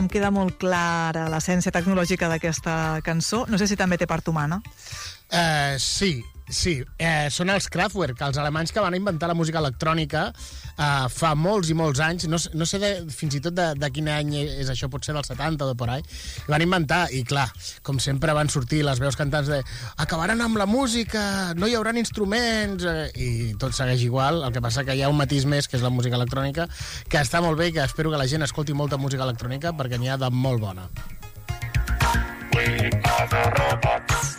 em queda molt clara l'essència tecnològica d'aquesta cançó. No sé si també té part humana. Sí. Són els Kraftwerk, els alemanys que van inventar la música electrònica fa molts i molts anys. No sé fins i tot de quin any és això, potser del 70 o de por ahí. I van inventar, i clar, com sempre van sortir les veus cantants de acabaran amb la música, no hi haurà instruments, i tot segueix igual. El que passa que hi ha un matís més, que és la música electrònica, que està molt bé i que espero que la gent escolti molta música electrònica perquè n'hi ha de molt bona. We are the robots.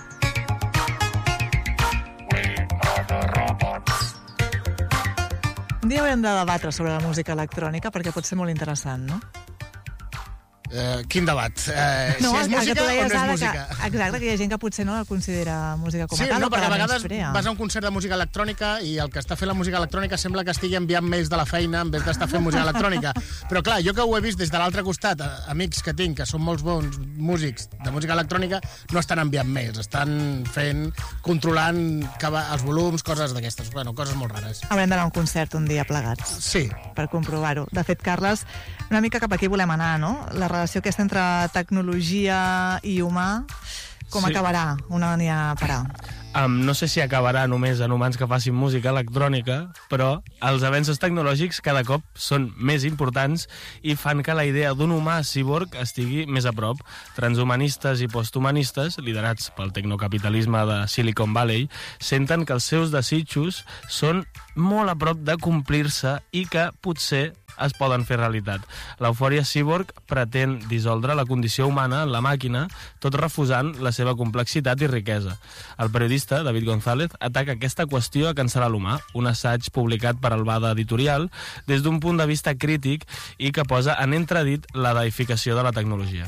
Un dia haurem de debatre sobre la música electrònica perquè pot ser molt interessant, no? Quin debat? Si és música o no és música? Exacte, que hi ha gent que potser no la considera música com a tal. Sí, no, perquè a vegades vas a un concert de música electrònica i el que està fent la música electrònica sembla que estigui enviant mails de la feina en vez d'estar fent música electrònica. Però clar, jo que ho he vist des de l'altre costat, amics que tinc, que són molts bons músics de música electrònica, no estan enviant mails, estan controlant els volums, coses d'aquestes, coses molt rares. Haurem d'anar a un concert un dia plegats. Sí. Per comprovar-ho. De fet, Carles, una mica cap aquí volem anar, no? La relació aquesta entre tecnologia i humà, com acabarà? On anirà a parar? No sé si acabarà només en humans que facin música electrònica, però els avenços tecnològics cada cop són més importants i fan que la idea d'un humà cíborg estigui més a prop. Transhumanistes i posthumanistes, liderats pel tecnocapitalisme de Silicon Valley, senten que els seus desitjos són molt a prop de complir-se i que potser es poden fer realitat. L'eufòria cíborg pretén dissoldre la condició humana en la màquina, tot refusant la seva complexitat i riquesa. El periodista David González ataca aquesta qüestió a cancel·lar l'humà, un assaig publicat per Albada Editorial des d'un punt de vista crític i que posa en entredit la deificació de la tecnologia.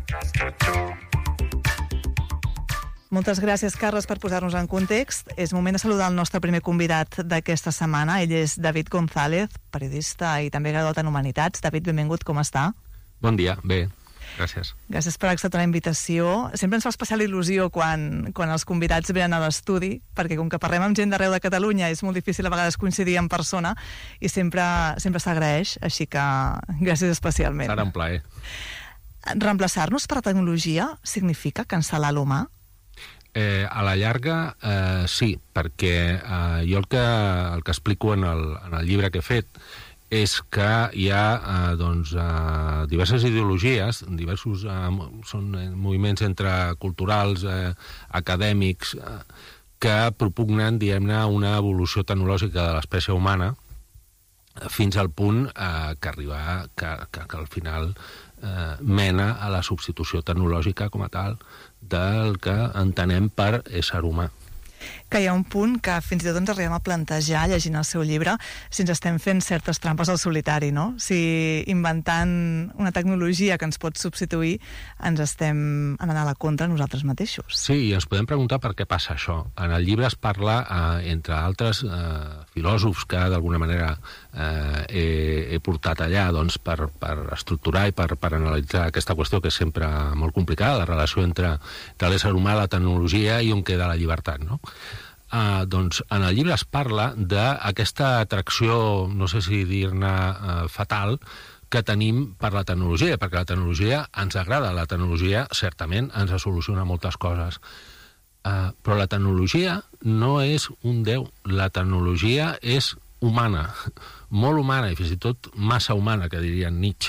Moltes gràcies, Carles, per posar-nos en context. És moment de saludar el nostre primer convidat d'aquesta setmana. Ell és David González, periodista i també graduat en Humanitats. David, benvingut, com està? Bon dia, bé, gràcies. Gràcies per acceptar la invitació. Sempre ens fa especial il·lusió quan els convidats venen a l'estudi, perquè com que parlem amb gent d'arreu de Catalunya és molt difícil a vegades coincidir en persona i sempre s'agraeix, així que gràcies especialment. Serà un plaer. Reemplaçar-nos per la tecnologia significa cancel·lar l'humà? A la llarga, sí, perquè jo el que explico en el llibre que he fet és que hi ha diverses ideologies, són moviments culturals, acadèmics, que propugnen, diguem-ne, una evolució tecnològica de l'espècie humana fins al punt que al final mena a la substitució tecnològica com a tal del que entenem per ésser humà. Que hi ha un punt que fins i tot ens arribem a plantejar, llegint el seu llibre, si ens estem fent certes trampes al solitari, no? Si inventant una tecnologia que ens pot substituir ens estem anant a la contra nosaltres mateixos. Sí, i ens podem preguntar per què passa això. En el llibre es parla, entre altres filòsofs que d'alguna manera he portat allà per estructurar i per analitzar aquesta qüestió que és sempre molt complicada, la relació entre l'ésser humà, la tecnologia i on queda la llibertat, no? Doncs en el llibre es parla d'aquesta atracció, no sé si dir-ne fatal, que tenim per la tecnologia, perquè la tecnologia ens agrada, la tecnologia certament ens soluciona moltes coses, però la tecnologia no és un déu, la tecnologia és humana, molt humana i fins i tot massa humana, que dirien Nietzsche,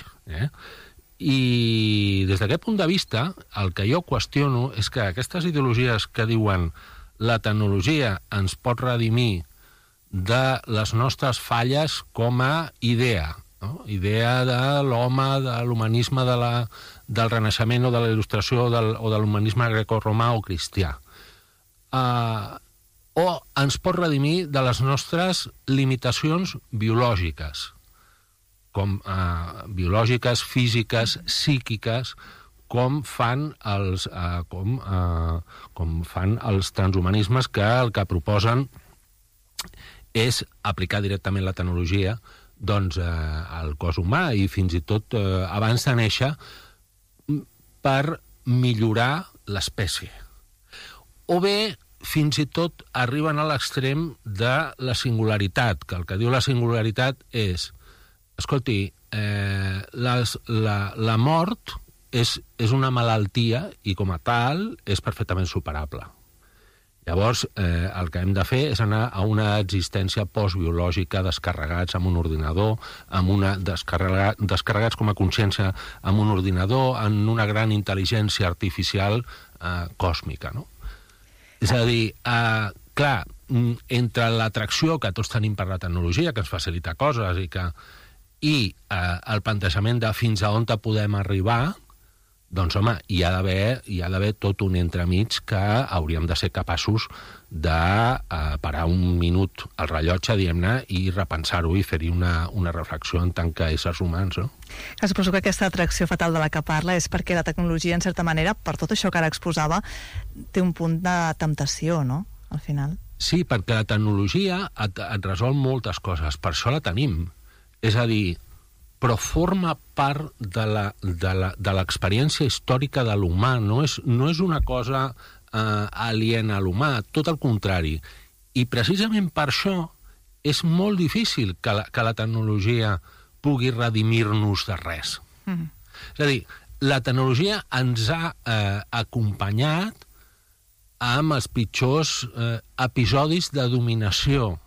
I des d'aquest punt de vista el que jo qüestiono és que aquestes ideologies que diuen la tecnologia ens pot redimir de les nostres falles com a idea, no? Idea de l'home, de l'humanisme del Renaixement o de la Il·lustració o de l'humanisme grecorromà o cristià. O ens pot redimir de les nostres limitacions biològiques, com biològiques, físiques, psíquiques, com fan els transhumanismes que el que proposen és aplicar directament la tecnologia al cos humà i fins i tot abans de néixer per millorar l'espècie. O bé, fins i tot arriben a l'extrem de la singularitat, que el que diu la singularitat és escolti, la mort és una malaltia i, com a tal, és perfectament superable. Llavors, el que hem de fer és anar a una existència postbiològica, descarregats amb un ordinador, descarregats com a consciència amb un ordinador, en una gran intel·ligència artificial còsmica, no? És a dir, clar, entre l'atracció que tots tenim per la tecnologia, que ens facilita coses, i el plantejament de fins a on podem arribar, doncs, home, hi ha d'haver tot un entremig que hauríem de ser capaços de parar un minut al rellotge, diguem-ne, i repensar-ho i fer-hi una reflexió en tant que éssers humans, no? Suposo que aquesta atracció fatal de la que parla és perquè la tecnologia, en certa manera, per tot això que ara exposava, té un punt de temptació, no?, al final. Sí, perquè la tecnologia et resol moltes coses, per això la tenim. És a dir, però forma part de l'experiència històrica de l'humà, no és una cosa aliena a l'humà, tot el contrari. I precisament per això és molt difícil que la tecnologia pugui redimir-nos de res. És a dir, la tecnologia ens ha acompanyat amb els pitjors episodis de dominació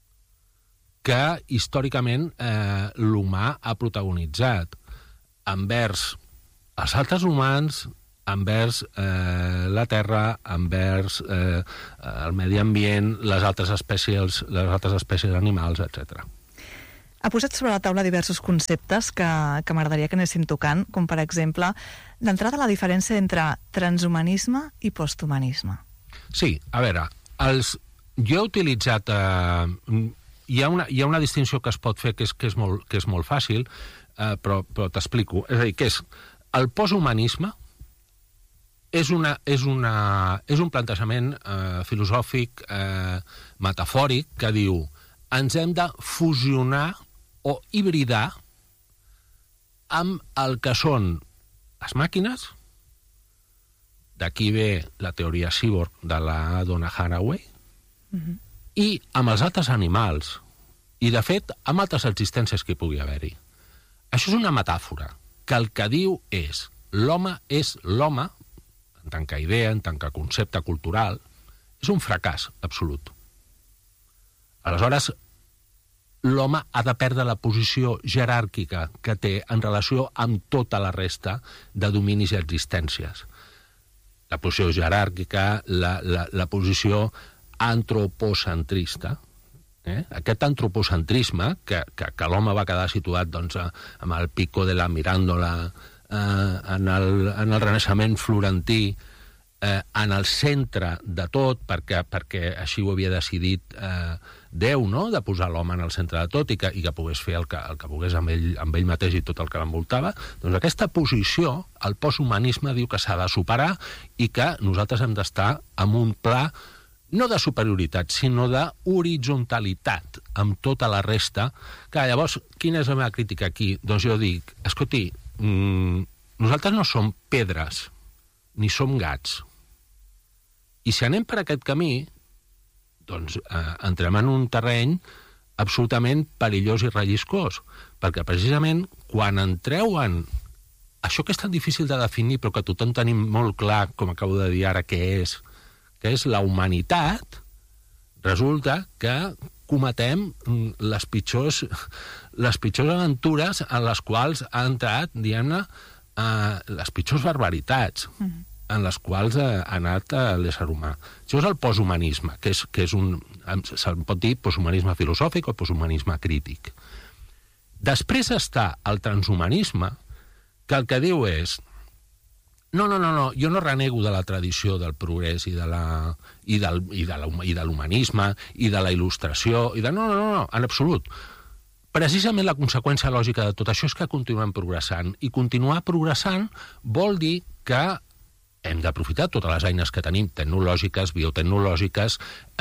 que històricament l'humà ha protagonitzat envers els altres humans, envers la Terra, envers el medi ambient, les altres espècies animals, etc. Ha posat sobre la taula diversos conceptes que m'agradaria que anéssim tocant, com per exemple, d'entrada la diferència entre transhumanisme i posthumanisme. Sí, a veure, jo he utilitzat... Hi ha una distinció que es pot fer que és molt fàcil, però t'explico. És a dir, que és el posthumanisme és un plantejament filosòfic, metafòric, que diu ens hem de fusionar o hibridar amb el que són les màquines, d'aquí ve la teoria cyborg de la Donna Haraway, i amb els altres animals, i de fet amb altres existències que hi pugui haver-hi. Això és una metàfora, que el que diu és l'home, en tant que idea, en tant que concepte cultural, és un fracàs absolut. Aleshores, l'home ha de perdre la posició jeràrquica que té en relació amb tota la resta de dominis i existències. La posició jeràrquica, la posició antropocentrista. Aquest antropocentrisme, que l'home va quedar situat doncs, amb el Pico de la Mirandola, en el Renaixement florentí, en el centre de tot, perquè així ho havia decidit Déu, no?, de posar l'home en el centre de tot i que pogués fer el que pogués amb ell mateix i tot el que l'envoltava, doncs aquesta posició, el posthumanisme diu que s'ha de superar i que nosaltres hem d'estar en un pla no de superioritat, sinó d'horitzontalitat amb tota la resta, que llavors, quina és la meva crítica aquí? Doncs jo dic, escolti, nosaltres no som pedres, ni som gats. I si anem per aquest camí, doncs entrem en un terreny absolutament perillós i relliscós, perquè precisament quan entreu en això que és tan difícil de definir, però que tothom tenim molt clar, com acabo de dir ara, que és la humanitat, resulta que cometem les pitjors aventures en les quals ha entrat, diguem-ne, les pitjors barbaritats en les quals ha anat l'ésser humà. Això és el posthumanisme, que és se'n pot dir posthumanisme filosòfic o posthumanisme crític. Després està el transhumanisme, que el que diu és no, jo no renego de la tradició del progrés i de l'humanisme i de la il·lustració, no, en absolut. Precisament la conseqüència lògica de tot això és que continuem progressant, i continuar progressant vol dir que hem d'aprofitar totes les eines que tenim, tecnològiques, biotecnològiques,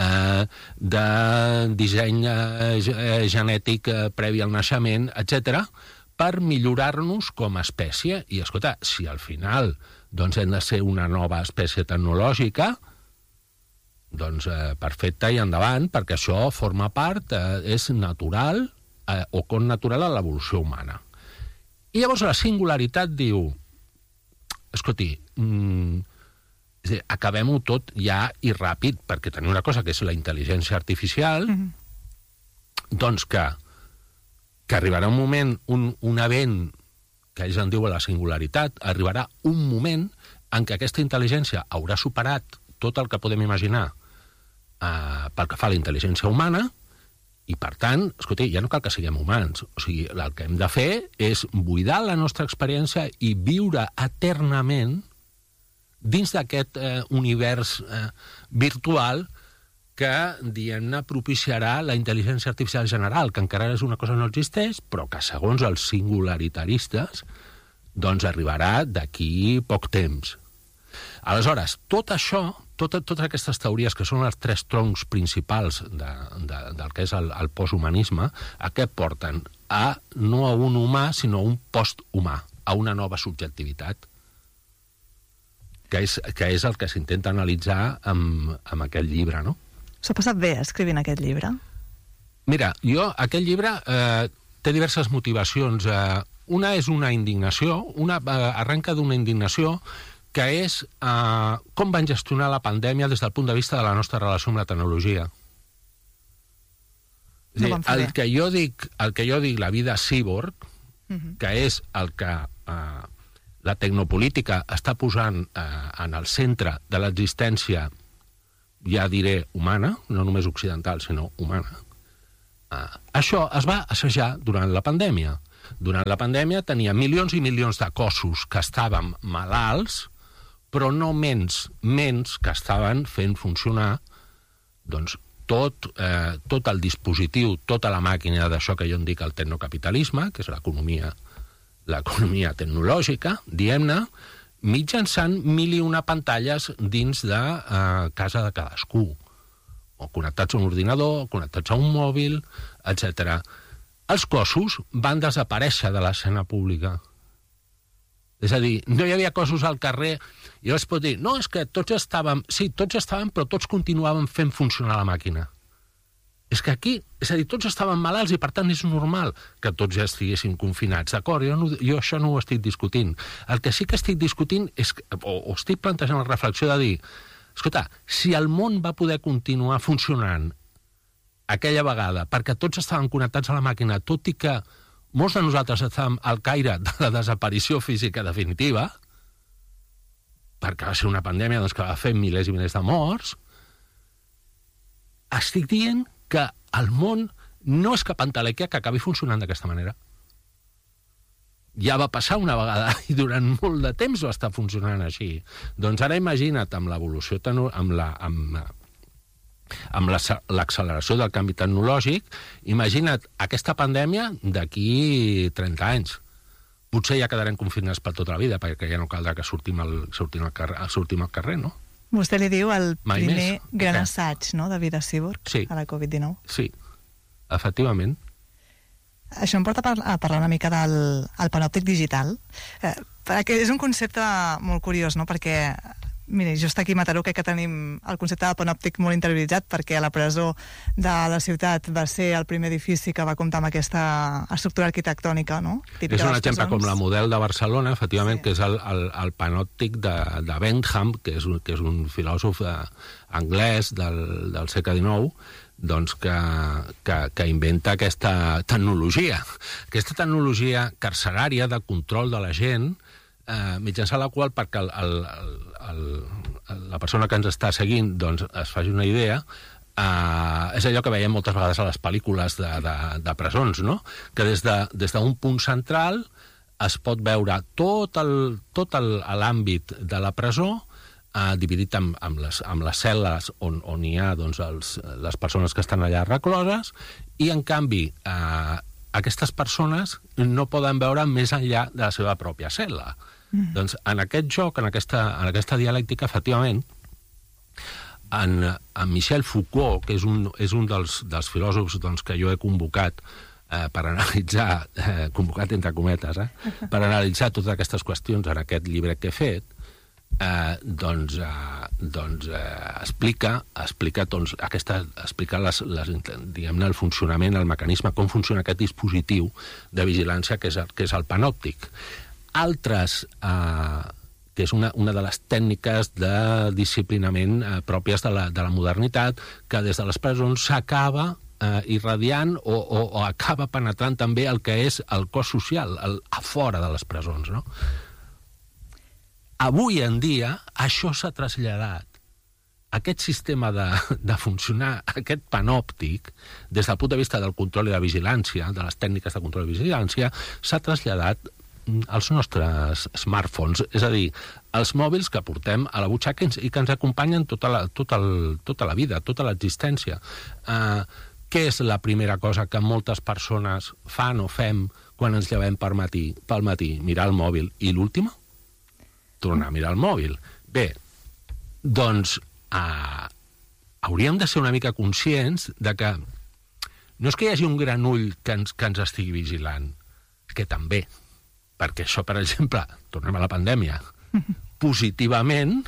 de disseny genètic previ al naixement, etc., per millorar-nos com a espècie. I, escolta, si al final doncs hem de ser una nova espècie tecnològica, doncs perfecte i endavant, perquè això forma part, és natural o connatural a l'evolució humana. I llavors la singularitat diu, escolti, acabem-ho tot ja i ràpid, perquè tenim una cosa que és la intel·ligència artificial, doncs que arribarà un moment, un event que ells en diuen la singularitat, arribarà un moment en què aquesta intel·ligència haurà superat tot el que podem imaginar pel que fa a la intel·ligència humana, i, per tant, escolti, ja no cal que siguem humans. O sigui, el que hem de fer és buidar la nostra experiència i viure eternament dins d'aquest univers virtual que, diguem-ne, propiciarà la intel·ligència artificial general, que encara és una cosa que no existeix, però que, segons els singlaritaristes, doncs arribarà d'aquí poc temps. Aleshores, tot això, totes aquestes teories, que són els 3 troncs principals del que és el posthumanisme, a què porten? No a un humà, sinó a un posthumà, a una nova subjectivitat, que és el que s'intenta analitzar amb aquest llibre, no? S'ha passat bé escrivint aquest llibre? Mira, aquest llibre té diverses motivacions. Una és una indignació, arrenca d'una indignació que és com van gestionar la pandèmia des del punt de vista de la nostra relació amb la tecnologia. El que jo dic la vida cíborg, que és el que la tecnopolítica està posant en el centre de l'existència, ja diré humana, no només occidental, sinó humana, això es va assajar durant la pandèmia. Durant la pandèmia tenia milions i milions de cossos que estaven malalts, però no menys que estaven fent funcionar doncs, tot el dispositiu, tota la màquina d'això que jo en dic el tecnocapitalisme, que és l'economia tecnològica, diguem-ne, mitjançant 1001 pantalles dins de casa de cadascú, o connectats a un ordinador, connectats a un mòbil, etc. Els cossos van desaparèixer de l'escena pública. És a dir, no hi havia cossos al carrer, i es pot dir, no, és que tots estàvem, però tots continuaven fent funcionar la màquina. És que aquí, és a dir, tots estaven malalts i per tant és normal que tots ja estiguessin confinats, d'acord? Jo això no ho estic discutint. El que sí que estic discutint és, o estic plantejant la reflexió de dir, escolta, si el món va poder continuar funcionant aquella vegada perquè tots estaven connectats a la màquina, tot i que molts de nosaltres estàvem al caire de la desaparició física definitiva, perquè va ser una pandèmia doncs, que va fer milers i milers de morts, estic dient que el món no és cap entelèquia que acabi funcionant d'aquesta manera. Ja va passar una vegada i durant molt de temps va estar funcionant així. Doncs ara imagina't amb l'evolució, amb l'acceleració del canvi tecnològic, imagina't aquesta pandèmia d'aquí 30 anys. Potser ja quedarem confinats per tota la vida, perquè ja no caldrà que sortim al carrer, no? Vostè li diu el primer gran assaig, no?, de vida cíborg a la Covid-19. Sí, efectivament. Això em porta a parlar una mica del panòptic digital, perquè és un concepte molt curiós, no?, perquè mira, just aquí a Mataró crec que tenim el concepte de panòptic molt interioritzat, perquè la presó de la ciutat va ser el primer edifici que va comptar amb aquesta estructura arquitectònica, no? És un exemple com la Model de Barcelona, efectivament, que és el panòptic de Bentham, que és un filòsof anglès del segle XIX, doncs que inventa aquesta tecnologia carcerària de control de la gent, mitjançant la qual, perquè la persona que ens està seguint doncs, es faci una idea, és allò que veiem moltes vegades a les pel·lícules de presons, no? Que des d'un punt central es pot veure tot l'àmbit de la presó dividit amb les cel·les on hi ha doncs, les persones que estan allà recloses, i en canvi aquestes persones no poden veure més enllà de la seva pròpia cel·la. Doncs en aquest joc, en aquesta dialèctica, efectivament, en Michel Foucault, que és un dels filòsofs doncs, que jo he convocat per analitzar, convocat entre cometes, per analitzar totes aquestes qüestions en aquest llibre que he fet, explica diguem-ne, el funcionament, el mecanisme, com funciona aquest dispositiu de vigilància que és el panòptic. Altres, que és una de les tècniques de disciplinament pròpies de la modernitat, que des de les presons s'acaba irradiant o acaba penetrant també el que és el cos social, a fora de les presons, no? Avui en dia, això s'ha traslladat. Aquest sistema de funcionar, aquest panòptic, des del punt de vista del control i de vigilància, de les tècniques de control i vigilància, s'ha traslladat als nostres smartphones, és a dir, els mòbils que portem a la butxaca i que ens acompanyen tota la vida, tota l'existència. Què és la primera cosa que moltes persones fan o fem quan ens llevem pel matí? Mirar el mòbil. I l'última? Tornar a mirar el mòbil. Bé, doncs hauríem de ser una mica conscients de que no és que hi hagi un gran ull que ens estigui vigilant, que també, perquè això, per exemple, tornem a la pandèmia, positivament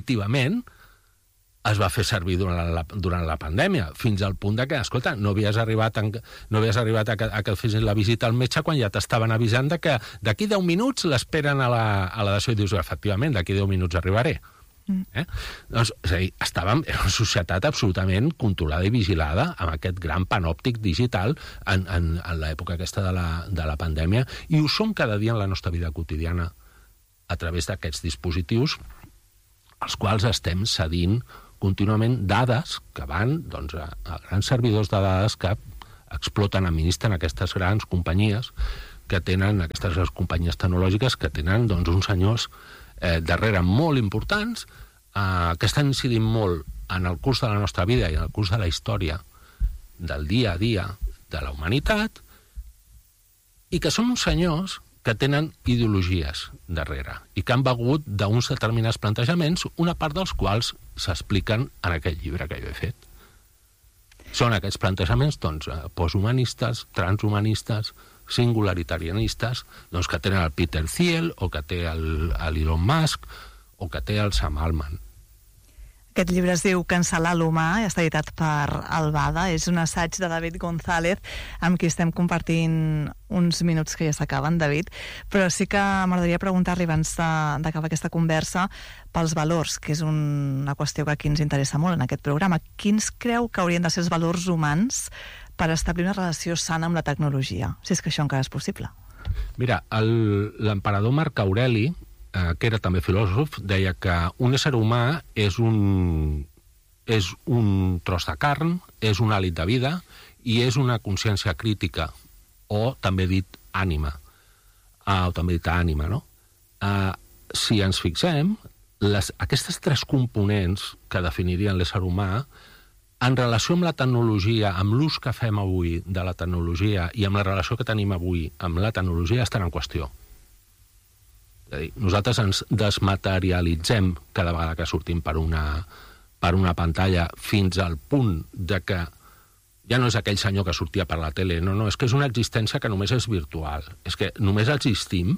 es va fer servir durant la pandèmia, fins al punt de que, escolta, no havies arribat a que et fessin la visita al metge quan ja t'estaven avisant de que d'aquí 10 minuts l'esperen a la dació i dius, efectivament, d'aquí 10 minuts arribaré. Doncs, és a dir, estàvem en una societat absolutament controlada i vigilada amb aquest gran panòptic digital en l'època aquesta de la pandèmia, i ho som cada dia en la nostra vida quotidiana a través d'aquests dispositius als quals estem cedint contínuament dades que van doncs, a grans servidors de dades que administren aquestes grans companyies que tenen, aquestes grans companyies tecnològiques que tenen doncs, uns senyors darrere molt importants que estan incidint molt en el curs de la nostra vida i en el curs de la història del dia a dia de la humanitat, i que són uns senyors que tenen ideologies darrere i que han begut d'uns determinats plantejaments, una part dels quals s'expliquen en aquest llibre que jo he fet. Són aquests plantejaments doncs, posthumanistes, transhumanistes, singularitarianistes, doncs, que tenen el Peter Thiel, o que té l'Elon Musk, o que té el Sam Altman. Aquest llibre es diu Cancel·lar l'humà i està editat per Albada. És un assaig de David González amb qui estem compartint uns minuts que ja s'acaben, David, però sí que m'agradaria preguntar-li abans d'acabar aquesta conversa pels valors, que és una qüestió que aquí ens interessa molt en aquest programa. Quins creu que haurien de ser els valors humans per establir una relació sana amb la tecnologia, si és que això encara és possible? Mira, l'emperador Marc Aureli, que era també filòsof, deia que un ésser humà és un tros de carn, és un hàlit de vida i és una consciència crítica, o també dit ànima, o també dit ànima, no? Si ens fixem, aquestes tres components que definirien l'ésser humà, en relació amb la tecnologia, amb l'ús que fem avui de la tecnologia i amb la relació que tenim avui amb la tecnologia, estan en qüestió. És a dir, nosaltres ens desmaterialitzem cada vegada que sortim per una pantalla fins al punt de que ja no és aquell senyor que sortia per la tele, no, és que és una existència que només és virtual, és que només existim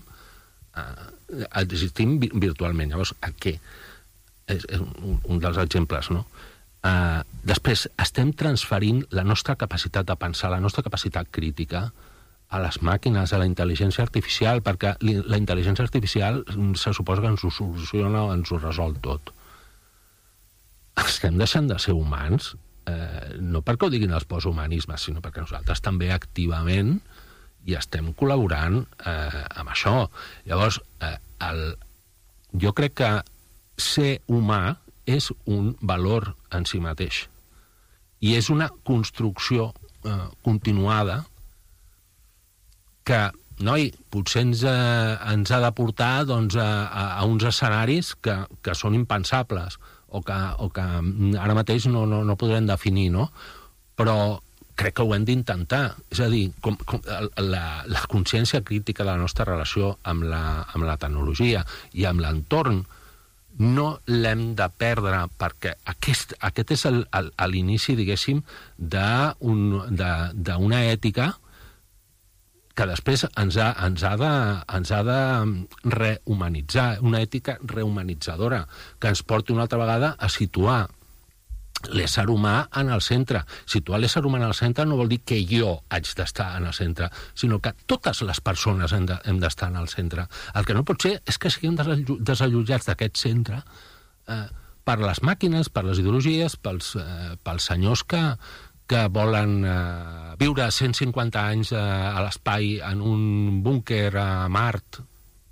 virtualment. Llavors, què? És un dels exemples, no? Després, estem transferint la nostra capacitat de pensar, la nostra capacitat crítica a les màquines, a la intel·ligència artificial, perquè la intel·ligència artificial se suposa que ens ho soluciona o ens ho resol tot. Estem deixant de ser humans, no perquè ho diguin els posthumanismes, sinó perquè nosaltres també activament hi estem col·laborant amb això. Llavors, jo crec que ser humà és un valor en si mateix i és una construcció continuada que, noi, potser ens ha de portar doncs, a uns escenaris que són impensables o que ara mateix no podrem definir, no? Però crec que ho hem d'intentar. És a dir, la consciència crítica de la nostra relació amb la tecnologia i amb l'entorn no l'hem de perdre, perquè aquest és l'inici, diguéssim, d'una ètica que després ens ha de rehumanitzar, una ètica rehumanitzadora, que ens porti una altra vegada a situar l'ésser humà en el centre. Situar l'ésser humà en el centre no vol dir que jo haig d'estar en el centre, sinó que totes les persones hem d'estar en el centre. El que no pot ser és que siguem desallotjats d'aquest centre per les màquines, per les ideologies, pels senyors que volen viure 150 anys a l'espai en un búnquer a Mart.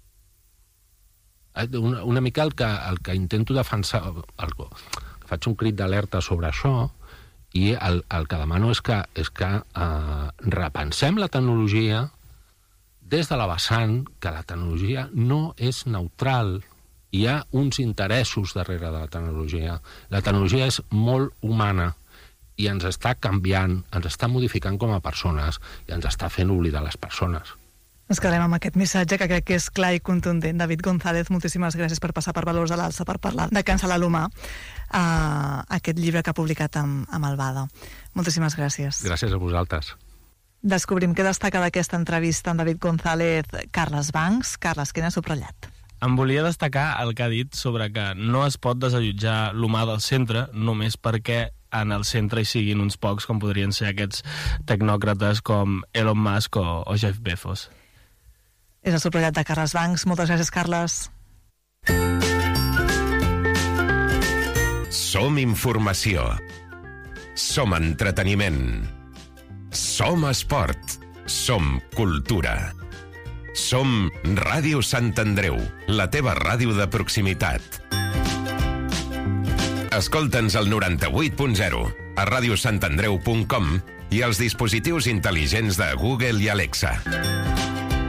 Una mica el que intento defensar... Faig un crit d'alerta sobre això i el que demano és que repensem la tecnologia des de la vessant que la tecnologia no és neutral. Hi ha uns interessos darrere de la tecnologia. La tecnologia és molt humana i ens està canviant, ens està modificant com a persones i ens està fent oblidar les persones. Ens quedarem amb aquest missatge que crec que és clar i contundent. David González, moltíssimes gràcies per passar per Valors de l'Alça, per parlar de Cancel·lar l'humà, aquest llibre que ha publicat amb Albada. Moltíssimes gràcies. Gràcies a vosaltres. Descobrim què destaca d'aquesta entrevista amb David González, Carles Bancs. Carles, què n'ha subratllat? Em volia destacar el que ha dit sobre que no es pot desallotjar l'humà del centre només perquè en el centre hi siguin uns pocs, com podrien ser aquests tecnòcrates com Elon Musk o Jeff Bezos. És el subratllat de Carles Bancs. Moltes gràcies, Carles. Som informació. Som entreteniment. Som esport. Som cultura. Som Ràdio Sant Andreu, la teva ràdio de proximitat. Escolta'ns al 98.0, a radiosantandreu.com i als dispositius intel·ligents de Google i Alexa.